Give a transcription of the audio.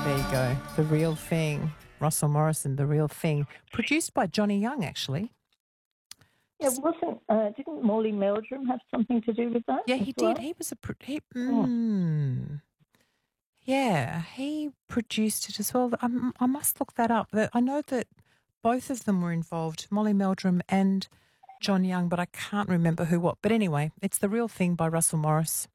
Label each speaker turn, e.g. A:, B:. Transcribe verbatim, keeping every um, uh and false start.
A: There you go. The Real Thing. Russell Morrison, The Real Thing. Produced by Johnny Young, actually.
B: Yeah, wasn't uh, didn't Morley Meldrum have something to do with that?
A: Yeah,
B: as
A: he
B: well?
A: did. He was a... Pro- he,
B: Oh.
A: mm, yeah, he produced it as well. I, I must look that up. I know that both of them were involved, Molly Meldrum and John Young, but I can't remember who what. But anyway, it's The Real Thing by Russell Morris.